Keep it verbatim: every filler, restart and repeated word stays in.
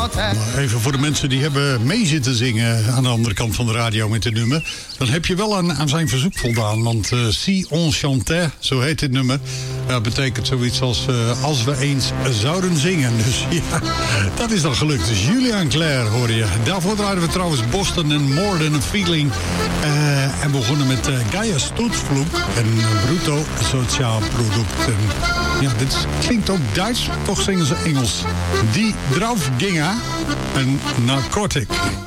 Maar even voor de mensen die hebben mee zitten zingen aan de andere kant van de radio met dit nummer. Dan heb je wel aan, aan zijn verzoek voldaan. Want uh, Si on chantait, zo heet dit nummer. Dat betekent zoiets als uh, als we eens zouden zingen. Dus ja, dat is dan gelukt. Dus Julien Clerc hoor je. Daarvoor draaiden we trouwens Boston en More Than a Feeling. Uh, en begonnen met uh, Gaia Stutzflug en Bruto Sociaal Product. En ja, dit klinkt ook Duits, toch zingen ze Engels. Die Draufgänger en Narcotic.